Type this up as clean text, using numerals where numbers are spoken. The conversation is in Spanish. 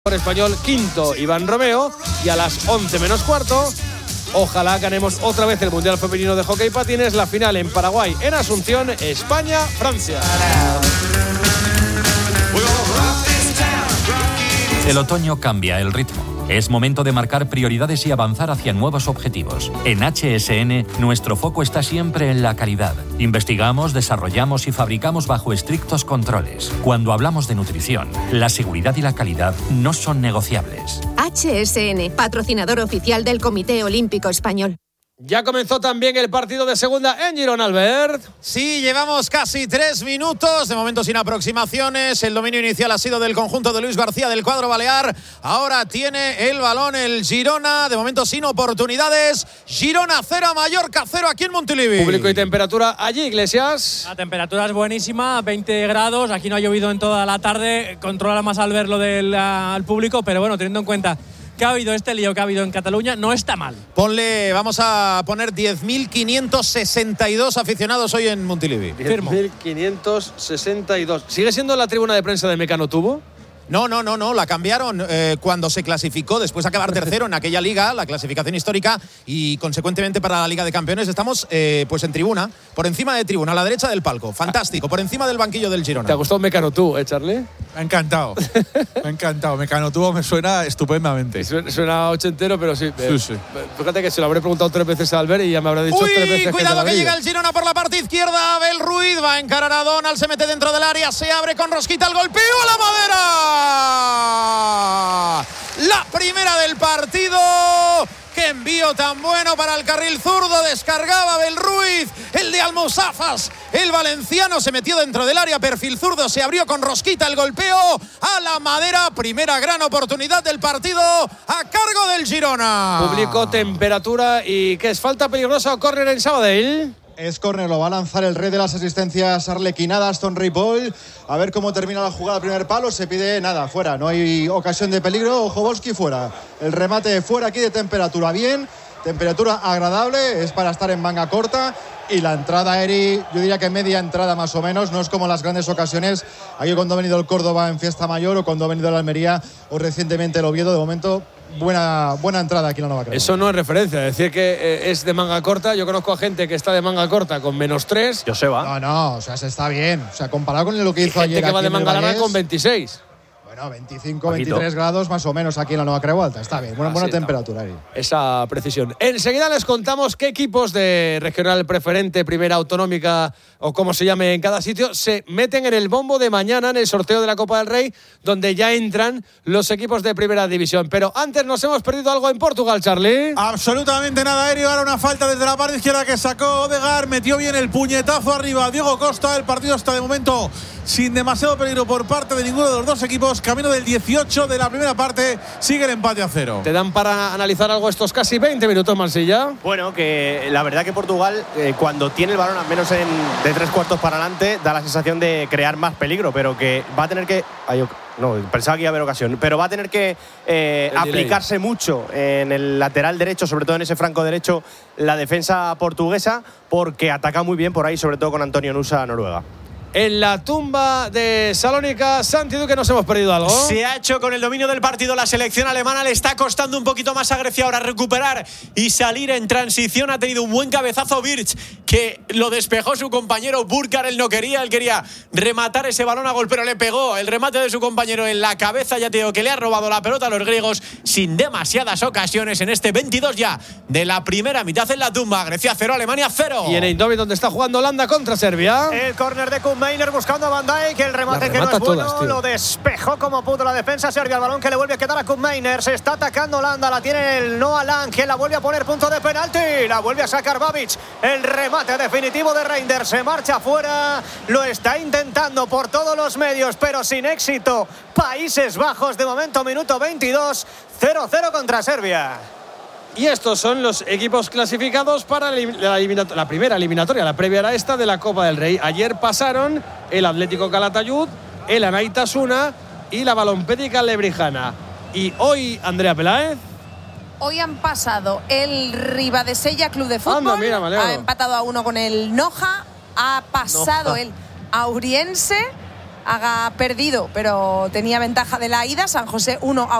Por Español, quinto Iván Romeo, y a las 11 menos cuarto, ojalá ganemos otra vez el Mundial Femenino de Hockey Patines, la final en Paraguay, en Asunción, España-Francia. El otoño cambia el ritmo. Es momento de marcar prioridades y avanzar hacia nuevos objetivos. En HSN, nuestro foco está siempre en la calidad. Investigamos, desarrollamos y fabricamos bajo estrictos controles. Cuando hablamos de nutrición, la seguridad y la calidad no son negociables. HSN, patrocinador oficial del Comité Olímpico Español. Ya comenzó también el partido de segunda en Girona, Albert. Sí, llevamos casi 3 minutos, de momento sin aproximaciones. El dominio inicial ha sido del conjunto de Luis García del cuadro balear. Ahora tiene el balón el Girona, de momento sin oportunidades. Girona 0, Mallorca 0 aquí en Montilivi. Público y temperatura allí, Iglesias. La temperatura es buenísima, 20 grados. Aquí no ha llovido en toda la tarde. Controla más al ver lo del al público, pero bueno, teniendo en cuenta que ha habido este lío que ha habido en Cataluña, no está mal. Vamos a poner 10.562 aficionados hoy en Montilivi. 10.562. ¿Sigue siendo la tribuna de prensa de Mecano Tubo? No, la cambiaron cuando se clasificó, después de acabar tercero en aquella liga, la clasificación histórica, y consecuentemente para la Liga de Campeones estamos pues en tribuna, por encima de tribuna, a la derecha del palco, fantástico, por encima del banquillo del Girona. ¿Te ha gustado Mecano Tubo, Charlie? Me ha encantado, Mecano Tubo me suena estupendamente. Suena ochentero, pero sí. Sí. Fíjate que se lo habré preguntado 3 veces a Albert y ya me habrá dicho 3 veces. Cuidado que llega el Girona por la parte izquierda, Abel Ruiz va a encarar a Donald, se mete dentro del área, se abre con rosquita, el golpeo a la madera. La primera del partido. ¡Qué envío tan bueno para el carril zurdo! Descargaba Abel Ruiz, el de Almusafas. El valenciano se metió dentro del área, perfil zurdo, se abrió con rosquita, el golpeo a la madera. Primera gran oportunidad del partido a cargo del Girona. Público, temperatura y ¿qué es? ¿Falta peligrosa o córner en Sabadell? Es córner, lo va a lanzar el rey de las asistencias arlequinadas, Tom Ripoll. A ver cómo termina la jugada al primer palo. Se pide nada, fuera. No hay ocasión de peligro. Jovolski fuera. El remate fuera aquí de temperatura bien. Temperatura agradable. Es para estar en manga corta. Y la entrada, Eri, yo diría que media entrada más o menos. No es como las grandes ocasiones. Aquí cuando ha venido el Córdoba en Fiesta Mayor o cuando ha venido el Almería o recientemente el Oviedo. De momento, buena entrada aquí en la Nova Crema. Eso no es referencia. Decir que es de manga corta. Yo conozco a gente que está de manga corta con -3. Joseba. No, o sea, se está bien. O sea, comparado con lo que hizo ayer. Gente que va aquí de en el manga larga Vallés, con 26. Bueno, 25, 23 grados más o menos aquí en la Nueva Creu Alta. Está bien, buena temperatura ahí. Esa precisión. Enseguida les contamos qué equipos de regional preferente, primera autonómica o como se llame en cada sitio, se meten en el bombo de mañana en el sorteo de la Copa del Rey, donde ya entran los equipos de primera división. Pero antes nos hemos perdido algo en Portugal, Charlie. Absolutamente nada, Aéreo. Ahora una falta desde la parte izquierda que sacó Odegaard, metió bien el puñetazo arriba Diego Costa. El partido está de momento sin demasiado peligro por parte de ninguno de los dos equipos. Camino del 18 de la primera parte, sigue el empate a 0. ¿Te dan para analizar algo estos casi 20 minutos, Marsilla? Bueno, que la verdad que Portugal, cuando tiene el balón al menos de 3/4 para adelante, da la sensación de crear más peligro, pero que va a tener que... No, pensaba que iba a haber ocasión, pero va a tener que aplicarse mucho en el lateral derecho, sobre todo en ese franco derecho, la defensa portuguesa, porque ataca muy bien por ahí, sobre todo con Antonio Nusa, Noruega. En la tumba de Salónica, Santi Duque, nos hemos perdido algo. Se ha hecho con el dominio del partido la selección alemana. Le está costando un poquito más a Grecia ahora recuperar y salir en transición. Ha tenido un buen cabezazo Birch, que lo despejó su compañero Burkar. Él quería rematar ese balón a gol, pero le pegó el remate de su compañero en la cabeza. Ya te digo que le ha robado la pelota a los griegos sin demasiadas ocasiones en este 22 ya de la primera mitad en la tumba. Grecia 0, Alemania 0. Y en Eindhoven, donde está jugando Holanda contra Serbia. El córner de Mainer buscando a Van Dijk, el remate que no es bueno, todas, lo despejó como pudo la defensa serbia, el balón que le vuelve a quedar a Mainer, se está atacando Holanda, la tiene el Noah Lang, que la vuelve a poner punto de penalti, la vuelve a sacar Babic, el remate definitivo de Reinders, se marcha fuera, lo está intentando por todos los medios, pero sin éxito, Países Bajos, de momento minuto 22, 0-0 contra Serbia. Y estos son los equipos clasificados para la primera eliminatoria, la previa a esta de la Copa del Rey. Ayer pasaron el Atlético Calatayud, el Anaitasuna y la Balompédica Lebrijana. Y hoy, Andrea Peláez. Hoy han pasado el Ribadesella Club de Fútbol. Anda, mira, ha empatado a 1 con el Noja. Ha pasado el Auriense haga perdido, pero tenía ventaja de la ida. San José 1-1.